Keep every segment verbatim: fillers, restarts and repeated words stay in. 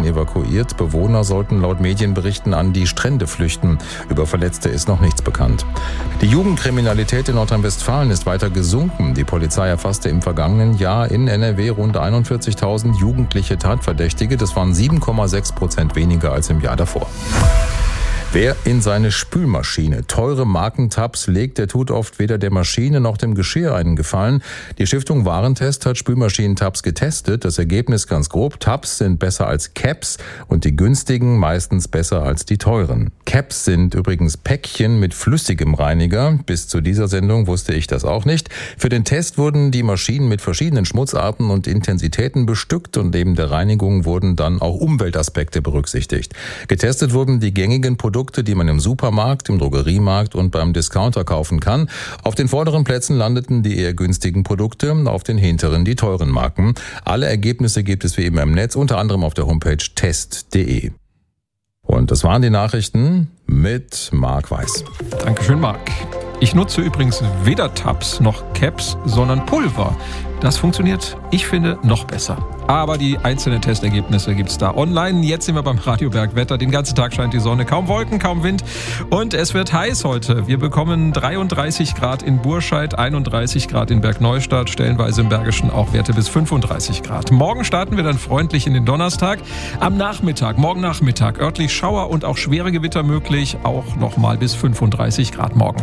evakuiert. Bewohner sollten laut Medienberichten an die Strände flüchten. Über Verletzte ist noch nichts bekannt. Die Jugendkriminalität in Nordrhein-Westfalen ist weiter gesunken. Die Polizei erfasste im vergangenen Jahr in N R W rund einundvierzigtausend jugendliche Tatverdächtige. Das waren sieben Komma sechs Prozent weniger als im Jahr davor. Wer in seine Spülmaschine teure Markentabs legt, der tut oft weder der Maschine noch dem Geschirr einen Gefallen. Die Stiftung Warentest hat Spülmaschinentabs getestet. Das Ergebnis ganz grob: Tabs sind besser als Caps und die günstigen meistens besser als die teuren. Caps sind übrigens Päckchen mit flüssigem Reiniger. Bis zu dieser Sendung wusste ich das auch nicht. Für den Test wurden die Maschinen mit verschiedenen Schmutzarten und Intensitäten bestückt und neben der Reinigung wurden dann auch Umweltaspekte berücksichtigt. Getestet wurden die gängigen Produkte, die man im Supermarkt, im Drogeriemarkt und beim Discounter kaufen kann. Auf den vorderen Plätzen landeten die eher günstigen Produkte, auf den hinteren die teuren Marken. Alle Ergebnisse gibt es wie immer im Netz, unter anderem auf der Homepage test punkt de. Und das waren die Nachrichten mit Marc Weiß. Dankeschön, Marc. Ich nutze übrigens weder Tabs noch Caps, sondern Pulver. Das funktioniert, ich finde, noch besser. Aber die einzelnen Testergebnisse gibt's da online. Jetzt sind wir beim Radio Bergwetter. Den ganzen Tag scheint die Sonne, kaum Wolken, kaum Wind. Und es wird heiß heute. Wir bekommen dreiunddreißig Grad in Burscheid, einunddreißig Grad in Bergneustadt, stellenweise im Bergischen auch Werte bis fünfunddreißig Grad. Morgen starten wir dann freundlich in den Donnerstag. Am Nachmittag, morgen Nachmittag, örtlich Schauer und auch schwere Gewitter möglich. Auch nochmal bis fünfunddreißig Grad morgen.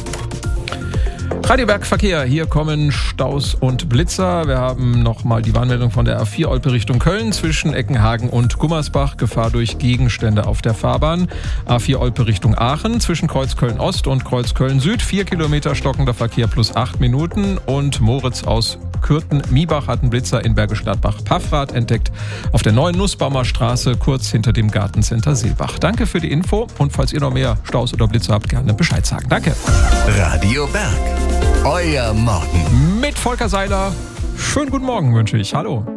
Radio Berg Verkehr, hier kommen Staus und Blitzer. Wir haben nochmal die Warnmeldung von der A vier Olpe Richtung Köln zwischen Eckenhagen und Gummersbach. Gefahr durch Gegenstände auf der Fahrbahn. A vier Olpe Richtung Aachen zwischen Kreuz Köln Ost und Kreuz Köln Süd. Vier Kilometer stockender Verkehr plus acht Minuten. Und Moritz aus Kürten-Miebach hat einen Blitzer in Bergisch Gladbach-Paffrath entdeckt. Auf der neuen Nussbaumer Straße, kurz hinter dem Gartencenter Seelbach. Danke für die Info und falls ihr noch mehr Staus oder Blitzer habt, gerne Bescheid sagen. Danke. Radio Berg. Euer Morgen. Mit Volker Seiler. Schönen guten Morgen wünsche ich. Hallo.